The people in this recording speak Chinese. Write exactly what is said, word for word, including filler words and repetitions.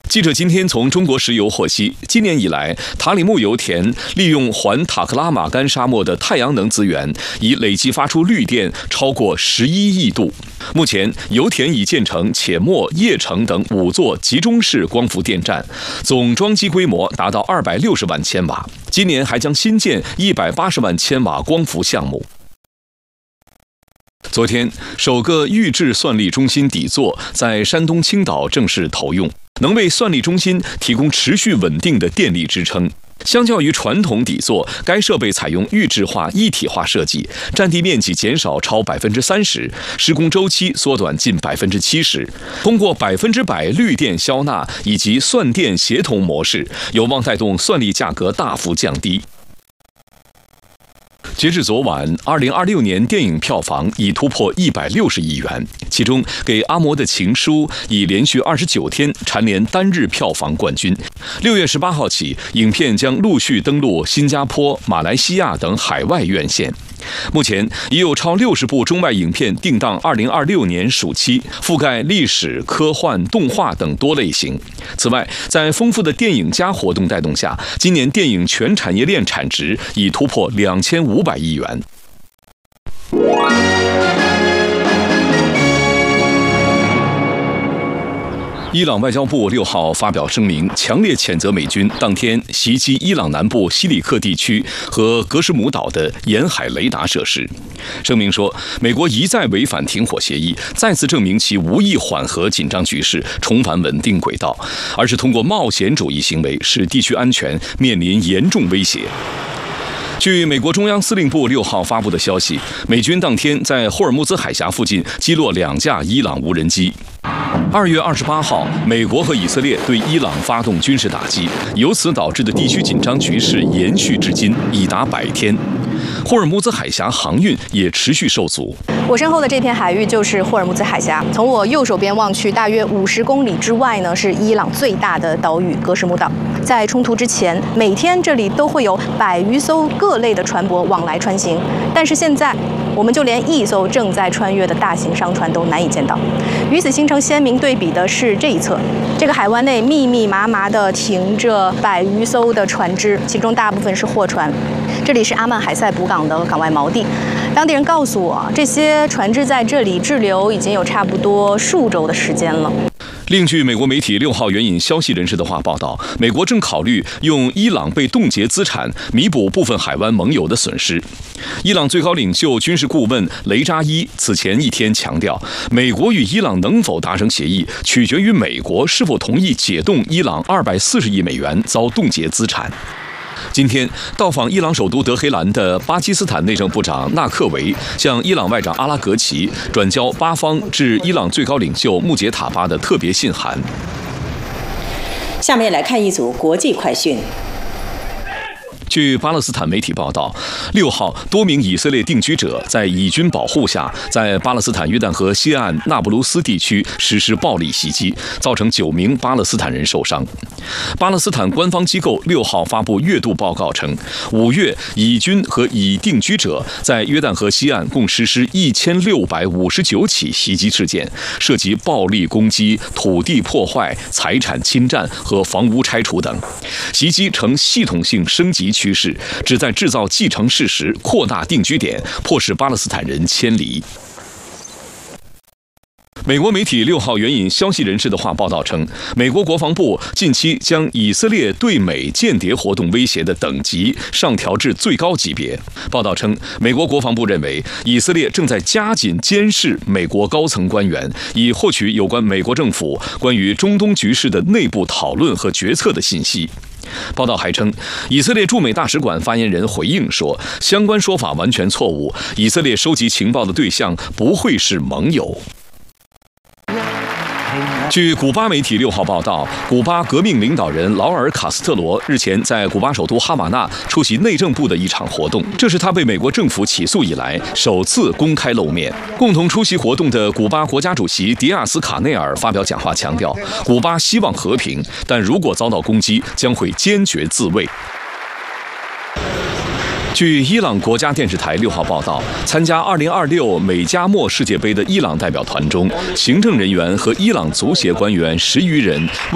记者今天从中国石油获悉，今年以来，塔里木油田利用环塔克拉玛干沙漠的太阳能资源，已累计发出绿电超过十一亿度。目前，油田已建成且末、叶城等五座集中式光伏电站，总装机规模达到二百六十万千瓦。今年还将新建一百八十万千瓦光伏项目。昨天，首个预制算力中心底座在山东青岛正式投用，能为算力中心提供持续稳定的电力支撑。相较于传统底座，该设备采用预制化一体化设计，占地面积减少超百分之三十，施工周期缩短近百分之七十。通过百分之百绿电消纳以及算电协同模式，有望带动算力价格大幅降低。截至昨晚，二零二六年电影票房已突破一百六十亿元，其中《给阿嬷的情书》已连续二十九天蝉联单日票房冠军。六月十八号起，影片将陆续登陆新加坡、马来西亚等海外院线。目前已有超六十部中外影片定档二零二六年暑期，覆盖历史、科幻、动画等多类型。此外，在丰富的电影加活动带动下，今年电影全产业链产值已突破两千五百亿元。伊朗外交部六号发表声明，强烈谴责美军当天袭击伊朗南部西里克地区和格什姆岛的沿海雷达设施。声明说，美国一再违反停火协议，再次证明其无意缓和紧张局势，重返稳定轨道，而是通过冒险主义行为使地区安全面临严重威胁。据美国中央司令部六号发布的消息，美军当天在霍尔木兹海峡附近击落两架伊朗无人机。二月二十八号，美国和以色列对伊朗发动军事打击，由此导致的地区紧张局势延续至今，已达百天。霍尔木兹海峡航运也持续受阻。 我身后的这片海域就是霍尔木兹海峡，从我右手边望去，大约五十公里之外呢，是伊朗最大的岛屿格什姆岛。在冲突之前，每天这里都会有百余艘各类的船舶往来穿行，但是现在，我们就连一艘正在穿越的大型商船都难以见到。与此形成鲜明对比的是这一侧，这个海湾内密密麻麻地停着百余艘的船只，其中大部分是货船。这里是阿曼海塞补港的港外锚地。当地人告诉我，这些船只在这里滞留已经有差不多数周的时间了。 另据美国媒体六号援引消息人士的话报道，美国正考虑用伊朗被冻结资产弥补部分海湾盟友的损失。伊朗最高领袖军事顾问雷扎伊此前一天强调，美国与伊朗能否达成协议，取决于美国是否同意解冻伊朗二百四十亿美元遭冻结资产。今天到访伊朗首都德黑兰的巴基斯坦内政部长纳克维向伊朗外长阿拉格齐转交巴方致伊朗最高领袖穆杰塔巴的特别信函。 下面来看一组国际快讯。 据巴勒斯坦媒体报道，六号多名以色列定居者在以军保护下，在巴勒斯坦约旦河西岸纳布鲁斯地区实施暴力袭击，造成九名巴勒斯坦人受伤。巴勒斯坦官方机构六号发布月度报告称，五月以军和以定居者在约旦河西岸共实施一千六百五十九起袭击事件，涉及暴力攻击、土地破坏、财产侵占和房屋拆除等。袭击呈系统性升级趋势，旨在制造既成事实，扩大定居点，迫使巴勒斯坦人迁离。美国媒体六号援引消息人士的话报道称，美国国防部近期将以色列对美间谍活动威胁的等级上调至最高级别。报道称，美国国防部认为以色列正在加紧监视美国高层官员，以获取有关美国政府关于中东局势的内部讨论和决策的信息。报道还称，以色列驻美大使馆发言人回应说，相关说法完全错误，以色列收集情报的对象不会是盟友。据古巴媒体六号报道，古巴革命领导人劳尔·卡斯特罗日前在古巴首都哈瓦那出席内政部的一场活动，这是他被美国政府起诉以来首次公开露面。共同出席活动的古巴国家主席迪亚斯卡内尔发表讲话，强调古巴希望和平，但如果遭到攻击，将会坚决自卫。据伊朗国家电视台六号报道，参加二零二六美加墨世界杯的伊朗代表团中，行政人员和伊朗足协官员十余人